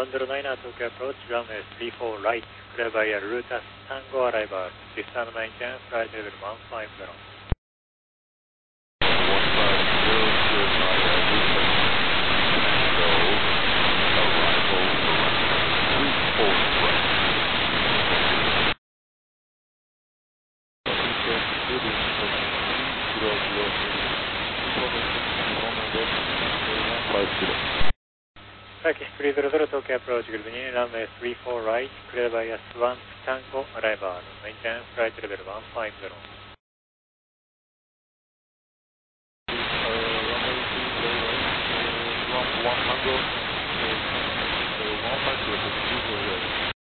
109 Tokyo approach, runway 34 right, clear by Rutas Tango arrival, distant maintenance, flight level 150. 300 Tokyo approach, group 2, runway 34 right, clear by S1 Tango arrival, maintenance, flight level 150.